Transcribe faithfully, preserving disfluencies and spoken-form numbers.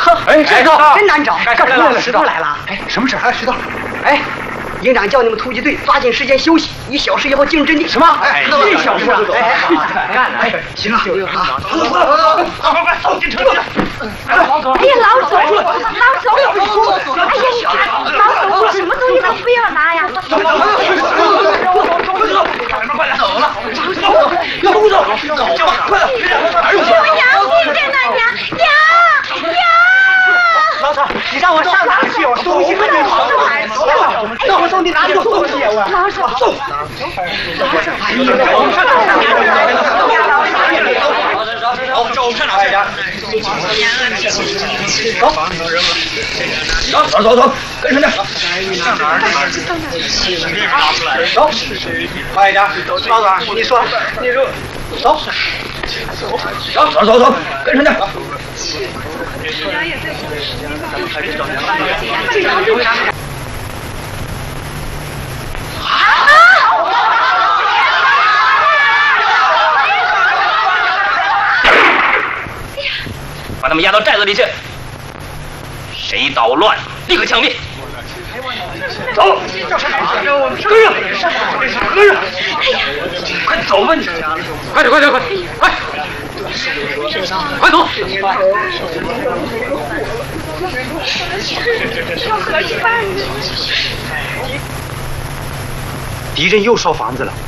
哎，石头， 真难找。 干什么来了？ 石头来了。 哎，什么事？哎，石头。 哎，营长叫你们突击队抓紧时间休息，一小时以后进阵地。 什么？哎，一小时啊！ 哎，干了。哎， 行啊， 啊， 走走走走，快快快，走进车里。 哎呀，老总，老总，哎呀，你看，老总，你什么东西都不要拿呀！ 走走走，快点走了，走走，要不走，走吧，快点，哪有？ 我娘听见了，娘娘娘。 老总，你让我上哪去？我东西还没好。让我送你哪里有东西啊？我老总， 送。 好，找我们上哪去？走，走走走，跟上点。上哪儿？走，快一点。老总，你说，你说，走，走走走走，跟上点。把他们押到寨子里去，谁捣乱，立刻枪毙。走，跟上，跟上，快走吧你！快点，快点，快，快，快走！ 敌人又烧房子了。